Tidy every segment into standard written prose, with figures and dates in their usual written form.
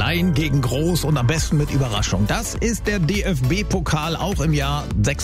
Klein gegen Groß und am besten mit Überraschung. Das ist der DFB-Pokal auch im Jahr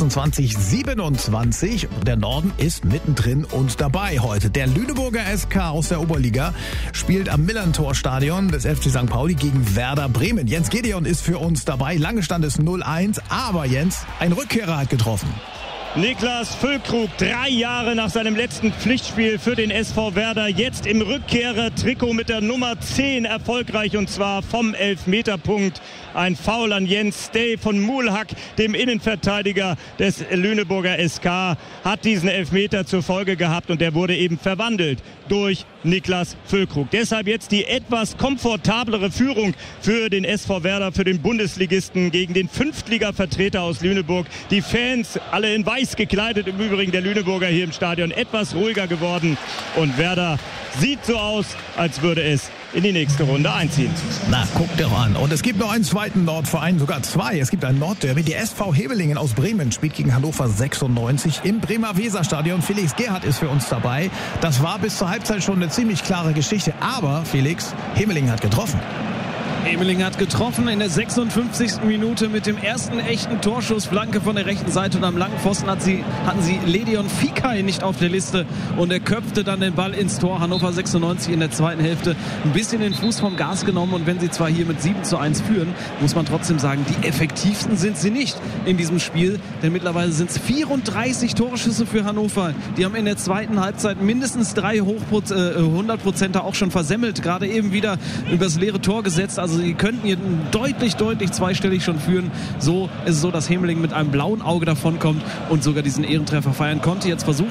26/27. Der Norden ist mittendrin und dabei heute. Der Lüneburger SK aus der Oberliga spielt am Millerntor-Stadion des FC St. Pauli gegen Werder Bremen. Jens Gedeon ist für uns dabei. Lange stand es 0-1, aber Jens, ein Rückkehrer hat getroffen. Niklas Füllkrug, 3 Jahre nach seinem letzten Pflichtspiel für den SV Werder, jetzt im Rückkehrer-Trikot mit der Nummer 10 erfolgreich, und zwar vom Elfmeterpunkt. Ein Foul an Jens Stay von Mulhack, dem Innenverteidiger des Lüneburger SK, hat diesen Elfmeter zur Folge gehabt und der wurde eben verwandelt durch Niklas Füllkrug. Deshalb jetzt die etwas komfortablere Führung für den SV Werder, für den Bundesligisten gegen den Fünftliga-Vertreter aus Lüneburg. Die Fans alle in weiß gekleidet, im Übrigen der Lüneburger hier im Stadion, etwas ruhiger geworden und Werder sieht so aus, als würde es in die nächste Runde einziehen. Na, guck dir an. Und es gibt noch einen zweiten Nordverein, sogar 2. Es gibt ein Nordderby. Die SV Hebelingen aus Bremen spielt gegen Hannover 96 im Bremer Weserstadion. Felix Gerhardt ist für uns dabei. Das war bis zur Halbzeit schon eine ziemlich klare Geschichte. Aber, Felix, Hebelingen hat getroffen. Hemeling hat getroffen in der 56. Minute mit dem ersten echten Torschuss. Flanke von der rechten Seite und am langen Pfosten hatten sie Ledion Fikay nicht auf der Liste und er köpfte dann den Ball ins Tor. Hannover 96 in der zweiten Hälfte ein bisschen den Fuß vom Gas genommen und wenn sie zwar hier mit 7-1 führen, muss man trotzdem sagen, die effektivsten sind sie nicht in diesem Spiel, denn mittlerweile sind es 34 Torschüsse für Hannover. Die haben in der zweiten Halbzeit mindestens 3 100%er auch schon versemmelt, gerade eben wieder übers leere Tor gesetzt. Also sie könnten hier deutlich zweistellig schon führen. So ist es so, dass Hemeling mit einem blauen Auge davonkommt und sogar diesen Ehrentreffer feiern konnte. Jetzt versucht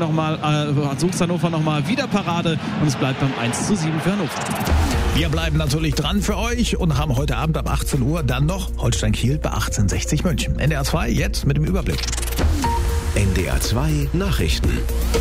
Hannover nochmal wieder Parade und es bleibt beim 1:7 für Hannover. Wir bleiben natürlich dran für euch und haben heute Abend ab 18 Uhr dann noch Holstein-Kiel bei 1860 München. NDR 2 jetzt mit dem Überblick. NDR 2 Nachrichten.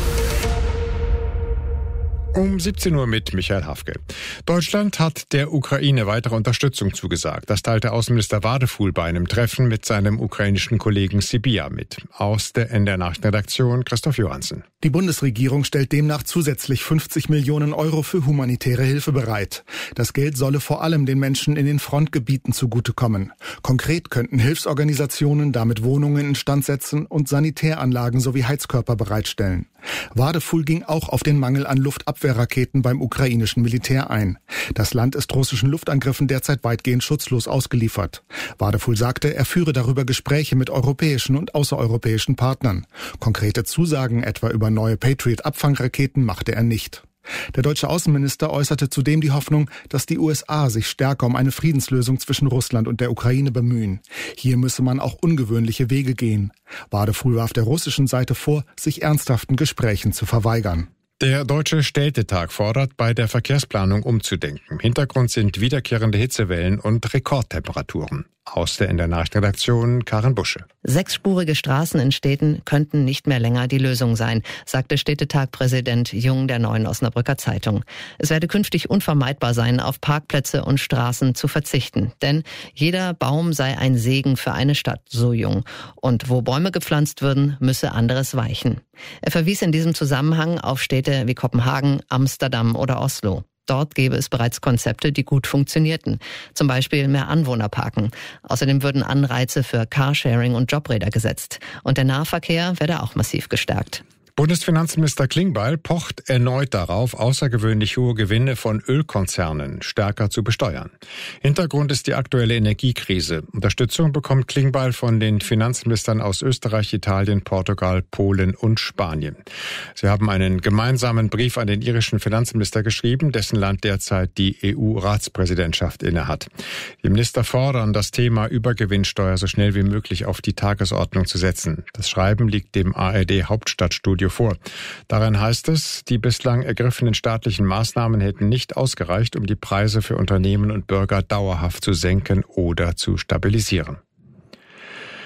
Um 17 Uhr mit Michael Hafke. Deutschland hat der Ukraine weitere Unterstützung zugesagt. Das teilte Außenminister Wadefuhl bei einem Treffen mit seinem ukrainischen Kollegen Sybiha mit. Aus der NDR Nachrichtenredaktion Christoph Johansen. Die Bundesregierung stellt demnach zusätzlich 50 Millionen Euro für humanitäre Hilfe bereit. Das Geld solle vor allem den Menschen in den Frontgebieten zugutekommen. Konkret könnten Hilfsorganisationen damit Wohnungen instand setzen und Sanitäranlagen sowie Heizkörper bereitstellen. Wadefuhl ging auch auf den Mangel an Luftabwehrraketen beim ukrainischen Militär ein. Das Land ist russischen Luftangriffen derzeit weitgehend schutzlos ausgeliefert. Wadefuhl sagte, er führe darüber Gespräche mit europäischen und außereuropäischen Partnern. Konkrete Zusagen etwa über neue Patriot-Abfangraketen machte er nicht. Der deutsche Außenminister äußerte zudem die Hoffnung, dass die USA sich stärker um eine Friedenslösung zwischen Russland und der Ukraine bemühen. Hier müsse man auch ungewöhnliche Wege gehen. Wadefuhl warf der russischen Seite vor, sich ernsthaften Gesprächen zu verweigern. Der Deutsche Städtetag fordert, bei der Verkehrsplanung umzudenken. Hintergrund sind wiederkehrende Hitzewellen und Rekordtemperaturen. Aus der NDR Nachrichtenredaktion Karin Busche. 6-spurige Straßen in Städten könnten nicht mehr länger die Lösung sein, sagte Städtetag-Präsident Jung der Neuen Osnabrücker Zeitung. Es werde künftig unvermeidbar sein, auf Parkplätze und Straßen zu verzichten. Denn jeder Baum sei ein Segen für eine Stadt, so Jung. Und wo Bäume gepflanzt würden, müsse anderes weichen. Er verwies in diesem Zusammenhang auf Städte wie Kopenhagen, Amsterdam oder Oslo. Dort gäbe es bereits Konzepte, die gut funktionierten. Zum Beispiel mehr Anwohnerparken. Außerdem würden Anreize für Carsharing und Jobräder gesetzt. Und der Nahverkehr werde auch massiv gestärkt. Bundesfinanzminister Klingbeil pocht erneut darauf, außergewöhnlich hohe Gewinne von Ölkonzernen stärker zu besteuern. Hintergrund ist die aktuelle Energiekrise. Unterstützung bekommt Klingbeil von den Finanzministern aus Österreich, Italien, Portugal, Polen und Spanien. Sie haben einen gemeinsamen Brief an den irischen Finanzminister geschrieben, dessen Land derzeit die EU-Ratspräsidentschaft innehat. Die Minister fordern, das Thema Übergewinnsteuer so schnell wie möglich auf die Tagesordnung zu setzen. Das Schreiben liegt dem ARD-Hauptstadtstudio vor. Darin heißt es, die bislang ergriffenen staatlichen Maßnahmen hätten nicht ausgereicht, um die Preise für Unternehmen und Bürger dauerhaft zu senken oder zu stabilisieren.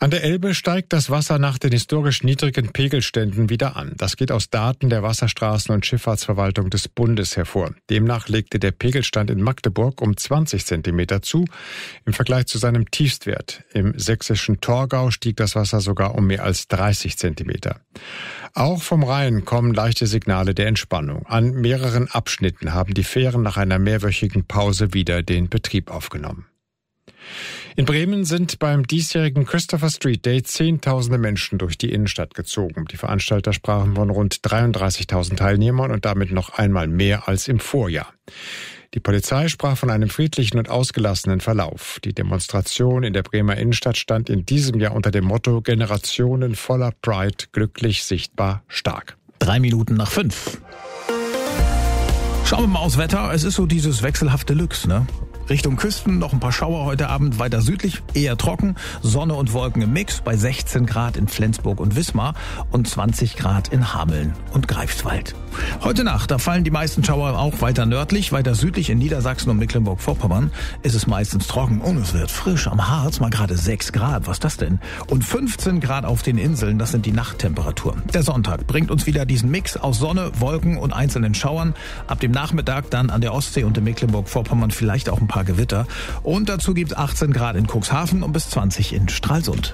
An der Elbe steigt das Wasser nach den historisch niedrigen Pegelständen wieder an. Das geht aus Daten der Wasserstraßen- und Schifffahrtsverwaltung des Bundes hervor. Demnach legte der Pegelstand in Magdeburg um 20 Zentimeter zu, im Vergleich zu seinem Tiefstwert. Im sächsischen Torgau stieg das Wasser sogar um mehr als 30 Zentimeter. Auch vom Rhein kommen leichte Signale der Entspannung. An mehreren Abschnitten haben die Fähren nach einer mehrwöchigen Pause wieder den Betrieb aufgenommen. In Bremen sind beim diesjährigen Christopher Street Day Zehntausende Menschen durch die Innenstadt gezogen. Die Veranstalter sprachen von rund 33.000 Teilnehmern und damit noch einmal mehr als im Vorjahr. Die Polizei sprach von einem friedlichen und ausgelassenen Verlauf. Die Demonstration in der Bremer Innenstadt stand in diesem Jahr unter dem Motto Generationen voller Pride, glücklich, sichtbar, stark. 5:03. Schauen wir mal aufs Wetter. Es ist so dieses wechselhafte Lux, ne? Richtung Küsten noch ein paar Schauer heute Abend, weiter südlich eher trocken, Sonne und Wolken im Mix bei 16 Grad in Flensburg und Wismar und 20 Grad in Hameln und Greifswald. Heute Nacht, da fallen die meisten Schauer auch weiter nördlich, weiter südlich in Niedersachsen und Mecklenburg-Vorpommern ist es meistens trocken und es wird frisch. Am Harz mal gerade 6 Grad, was ist das denn? Und 15 Grad auf den Inseln, das sind die Nachttemperaturen. Der Sonntag bringt uns wieder diesen Mix aus Sonne, Wolken und einzelnen Schauern. Ab dem Nachmittag dann an der Ostsee und in Mecklenburg-Vorpommern vielleicht auch ein paar Gewitter. Und dazu gibt es 18 Grad in Cuxhaven und bis 20 in Stralsund.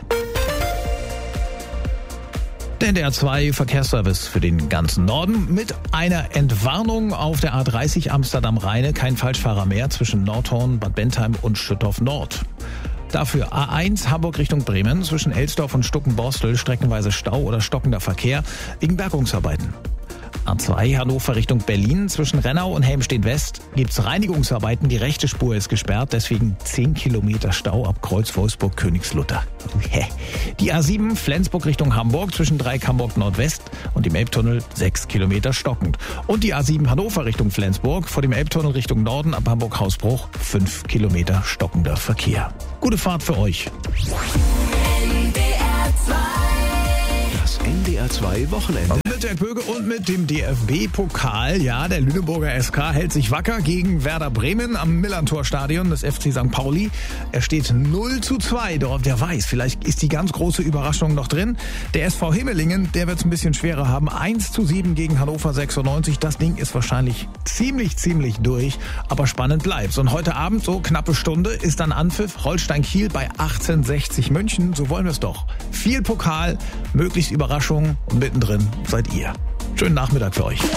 Der NDR 2 Verkehrsservice für den ganzen Norden mit einer Entwarnung auf der A30 Amsterdam-Rheine. Kein Falschfahrer mehr zwischen Nordhorn, Bad Bentheim und Schüttorf Nord. Dafür A1 Hamburg Richtung Bremen zwischen Elsdorf und Stuckenborstel streckenweise Stau oder stockender Verkehr wegen Bergungsarbeiten. A2 Hannover Richtung Berlin zwischen Rennau und Helmstedt-West gibt's Reinigungsarbeiten. Die rechte Spur ist gesperrt, deswegen 10 Kilometer Stau ab Kreuz Wolfsburg-Königslutter. Die A7 Flensburg Richtung Hamburg zwischen Dreieck Hamburg Nordwest und dem Elbtunnel 6 Kilometer stockend. Und die A7 Hannover Richtung Flensburg vor dem Elbtunnel Richtung Norden ab Hamburg-Hausbruch 5 Kilometer stockender Verkehr. Gute Fahrt für euch. Das NDR 2 Wochenende. Mit der Böge und mit dem DFB-Pokal. Ja, der Lüneburger SK hält sich wacker gegen Werder Bremen am Millerntor-Stadion des FC St. Pauli. Er steht 0:2. Doch wer weiß, vielleicht ist die ganz große Überraschung noch drin. Der SV Himmelingen, der wird es ein bisschen schwerer haben. 1:7 gegen Hannover 96. Das Ding ist wahrscheinlich ziemlich durch. Aber spannend bleibt's. Und heute Abend, so knappe Stunde, ist dann Anpfiff Holstein-Kiel bei 1860 München. So wollen wir es doch. Viel Pokal, möglichst Überraschungen und mittendrin seid ihr. Schönen Nachmittag für euch.